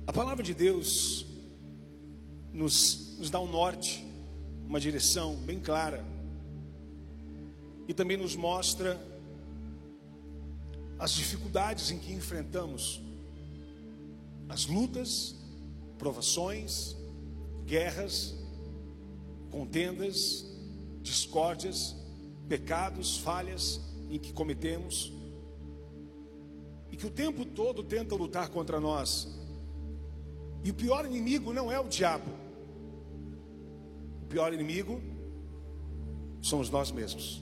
A palavra de Deus nos dá um norte, uma direção bem clara, e também nos mostra as dificuldades em que enfrentamos, as lutas, provações, guerras, contendas, discórdias, pecados, falhas em que cometemos, e que o tempo todo tenta lutar contra nós. E o pior inimigo não é o diabo. O pior inimigo somos nós mesmos.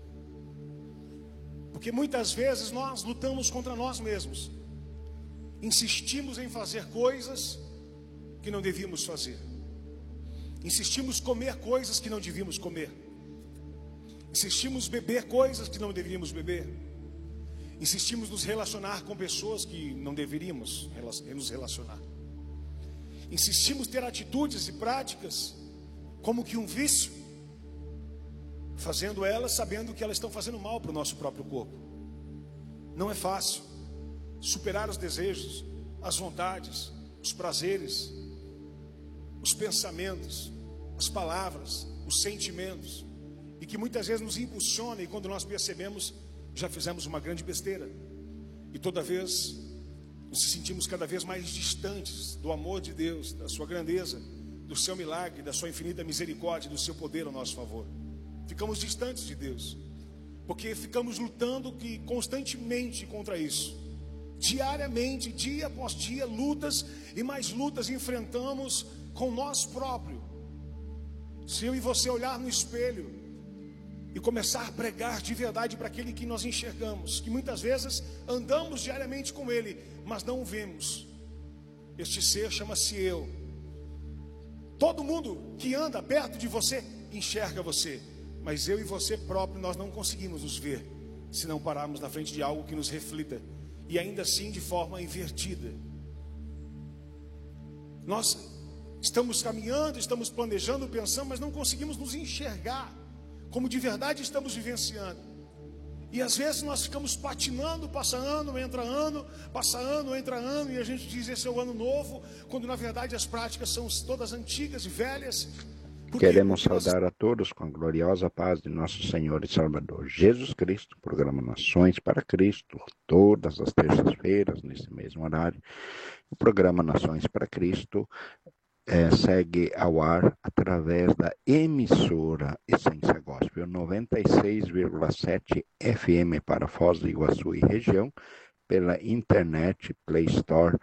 Porque muitas vezes nós lutamos contra nós mesmos. Insistimos em fazer coisas que não devíamos fazer. Insistimos em comer coisas que não devíamos comer. Insistimos em beber coisas que não deveríamos beber. Insistimos em nos relacionar com pessoas que não deveríamos nos relacionar. Insistimos em ter atitudes e práticas como que um vício, fazendo elas sabendo que elas estão fazendo mal para o nosso próprio corpo. Não é fácil superar os desejos, as vontades, os prazeres, os pensamentos, as palavras, os sentimentos, e que muitas vezes nos impulsiona, e quando nós percebemos, já fizemos uma grande besteira, e toda vez nos sentimos cada vez mais distantes do amor de Deus, da sua grandeza, do seu milagre, da sua infinita misericórdia, do seu poder ao nosso favor. Ficamos distantes de Deus, porque ficamos lutando constantemente contra isso. Diariamente, dia após dia, lutas e mais lutas enfrentamos com nós próprios. Se eu e você olhar no espelho e começar a pregar de verdade para aquele que nós enxergamos, que muitas vezes andamos diariamente com ele, mas não o vemos. Este ser chama-se eu. Todo mundo que anda perto de você enxerga você, mas eu e você próprio, nós não conseguimos nos ver se não pararmos na frente de algo que nos reflita, e ainda assim de forma invertida. Nós estamos caminhando, estamos planejando, pensando, mas não conseguimos nos enxergar como de verdade estamos vivenciando. E às vezes nós ficamos patinando, passa ano, entra ano, passa ano, entra ano, e a gente diz esse é o ano novo, quando na verdade as práticas são todas antigas e velhas. Queremos saudar a todos com a gloriosa paz de nosso Senhor e Salvador Jesus Cristo. Programa Nações para Cristo, todas as terças-feiras, nesse mesmo horário. O programa Nações para Cristo segue ao ar através da emissora Essência Gospel 96,7 FM para Foz do Iguaçu e região, pela internet, Play Store,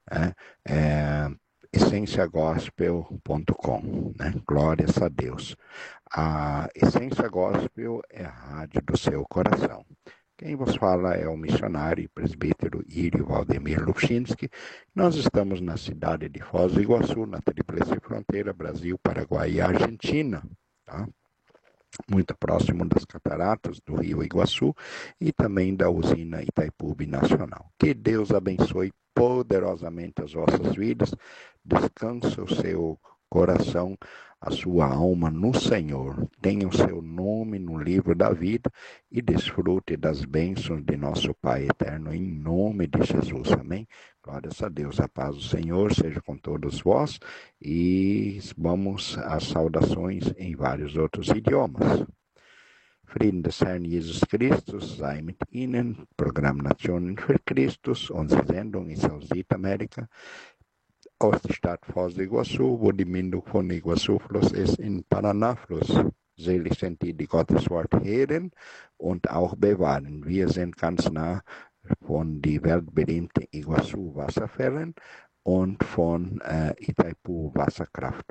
essenciagospel.com, né? Glórias a Deus. A Essência Gospel é a rádio do seu coração. Quem vos fala é o missionário e presbítero Írio Valdemir Lufchinski. Nós estamos na cidade de Foz do Iguaçu, na tríplice fronteira Brasil, Paraguai e Argentina, tá? Muito próximo das cataratas do Rio Iguaçu e também da usina Itaipu Nacional. Que Deus abençoe poderosamente as vossas vidas. Descanse o seu coração, a sua alma no Senhor. Tenha o seu nome no livro da vida e desfrute das bênçãos de nosso Pai eterno, em nome de Jesus. Amém? Glórias a Deus. A paz do Senhor seja com todos vós, e vamos às saudações em vários outros idiomas. Frieden des Herrn Jesus Christus sei mit Ihnen. Programm Nationen für Christus, unsere Sendung ist aus Südamerika, aus der Stadt Foz do Iguaçu, wo die Mündung von Iguaçu-Fluss ist, in Paraná-Fluss. Selig sind die, die Gottes Wort hören und auch bewahren. Wir sind ganz nah von die weltberühmten Iguaçu-Wasserfällen und von Itaipu Wasserkraft.